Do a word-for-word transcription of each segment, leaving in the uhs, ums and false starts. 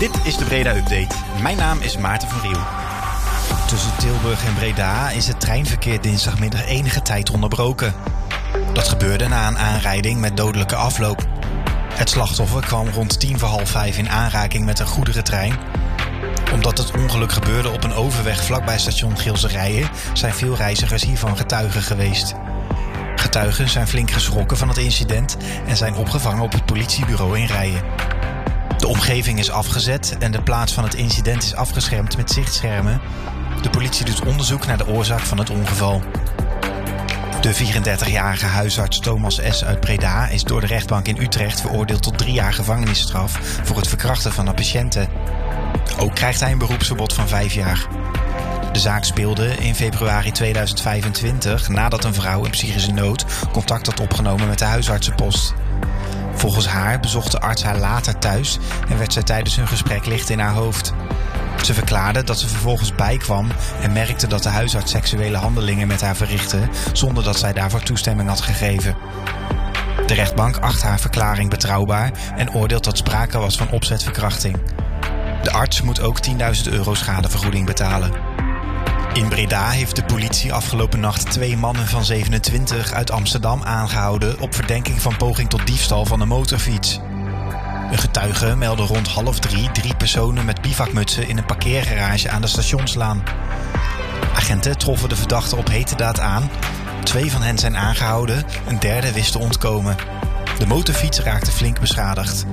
Dit is de Breda Update. Mijn naam is Maarten van Riel. Tussen Tilburg en Breda is het treinverkeer dinsdagmiddag enige tijd onderbroken. Dat gebeurde na een aanrijding met dodelijke afloop. Het slachtoffer kwam rond tien voor half vijf in aanraking met een goederentrein. Omdat het ongeluk gebeurde op een overweg vlakbij station Gilserijen, zijn veel reizigers hiervan getuigen geweest. Getuigen zijn flink geschrokken van het incident en zijn opgevangen op het politiebureau in Rijen. De omgeving is afgezet en de plaats van het incident is afgeschermd met zichtschermen. De politie doet onderzoek naar de oorzaak van het ongeval. De vierendertigjarige huisarts Thomas S. uit Breda is door de rechtbank in Utrecht veroordeeld tot drie jaar gevangenisstraf voor het verkrachten van een patiënte. Ook krijgt hij een beroepsverbod van vijf jaar. De zaak speelde in februari tweeduizend vijfentwintig nadat een vrouw in psychische nood contact had opgenomen met de huisartsenpost. Volgens haar bezocht de arts haar later thuis en werd zij tijdens hun gesprek licht in haar hoofd. Ze verklaarde dat ze vervolgens bijkwam en merkte dat de huisarts seksuele handelingen met haar verrichtte zonder dat zij daarvoor toestemming had gegeven. De rechtbank acht haar verklaring betrouwbaar en oordeelt dat sprake was van opzetverkrachting. De arts moet ook tienduizend euro schadevergoeding betalen. In Breda heeft de politie afgelopen nacht twee mannen van zevenentwintig uit Amsterdam aangehouden op verdenking van poging tot diefstal van een motorfiets. Een getuige meldde rond half drie drie personen met bivakmutsen in een parkeergarage aan de Stationslaan. Agenten troffen de verdachten op heterdaad aan. Twee van hen zijn aangehouden, een derde wist te ontkomen. De motorfiets raakte flink beschadigd.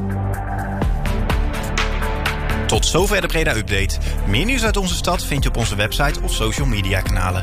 Tot zover de Breda Update. Meer nieuws uit onze stad vind je op onze website of social media kanalen.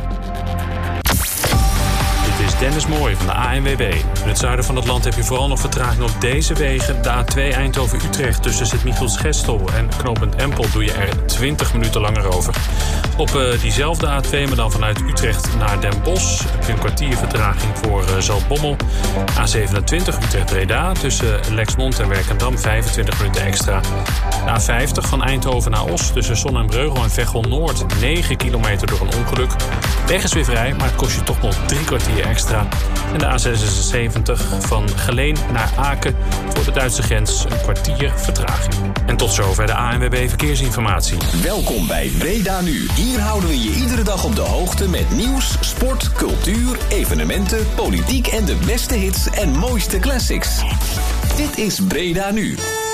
Dit is Dennis Mooij van de A N W B. In het zuiden van het land heb je vooral nog vertraging op deze wegen. De A twee Eindhoven-Utrecht tussen Sint-Michiels-Gestel en knooppunt Empel doe je er twintig minuten langer over. Op uh, diezelfde A twee, maar dan vanuit Utrecht naar Den Bosch, heb je een kwartier vertraging voor uh, Zaltbommel. A zevenentwintig Utrecht-Breda tussen Lexmond en Werkendam vijfentwintig minuten extra. De A vijftig van Eindhoven naar Os tussen Zon en Breugel en Veghel-Noord negen kilometer door een ongeluk. Weg is weer vrij, maar het kost je toch nog drie kwartier extra. En de A zesenzeventig van Geleen naar Aken voor de Duitse grens een kwartier vertraging. En tot zover de A N W B Verkeersinformatie. Welkom bij Breda Nu. Hier houden we je iedere dag op de hoogte met nieuws, sport, cultuur, evenementen, politiek en de beste hits en mooiste classics. Dit is Breda Nu.